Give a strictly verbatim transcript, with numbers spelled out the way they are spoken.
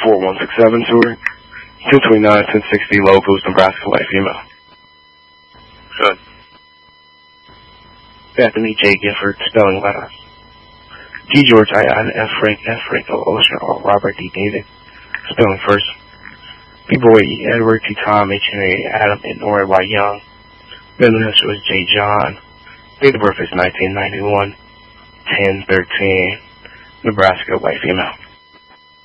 four one six seven, Sewer. two twenty-nine, ten sixty, Locals, Nebraska, white female. Good. Bethany J. Gifford, spelling letter. G. George, I. N. F. Frank, F. Frank, O. Ocean, R. Robert D. David, spelling first. People were E. Edward T. Tom, H. Henry, Adam, and Nora Y. Young. Beneficial is J. John. Date of birth is nineteen ninety-one, ten thirteen, Nebraska, white female.